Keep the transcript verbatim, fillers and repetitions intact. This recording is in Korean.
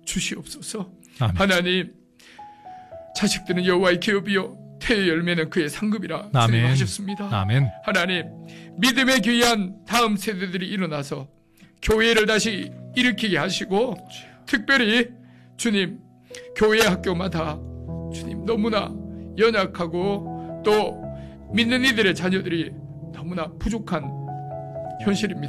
주시옵소서. 아멘. 하나님, 자식들은 여호와의 기업이요 태의 열매는 그의 상급이라 아멘. 주님 하셨습니다. 아멘. 하나님, 믿음의 귀한 다음 세대들이 일어나서 교회를 다시 일으키게 하시고, 특별히 주님, 교회 학교마다 주님 너무나 연약하고 또 믿는 이들의 자녀들이 너무나 부족한 현실입니다.